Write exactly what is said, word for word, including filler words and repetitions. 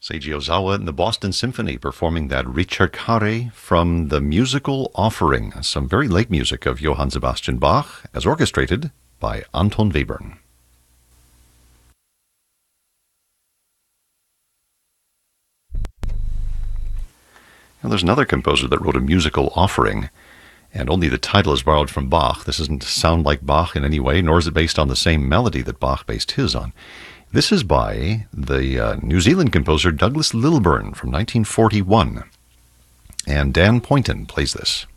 Seiji Ozawa and the Boston Symphony performing that Ricercare from the musical Offering, some very late music of Johann Sebastian Bach, as orchestrated by Anton Webern. Now, there's another composer that wrote a musical Offering, and only the title is borrowed from Bach. This doesn't sound like Bach in any way, nor is it based on the same melody that Bach based his on. This is by the uh, New Zealand composer Douglas Lilburn from nineteen forty-one, and Dan Poynton plays this.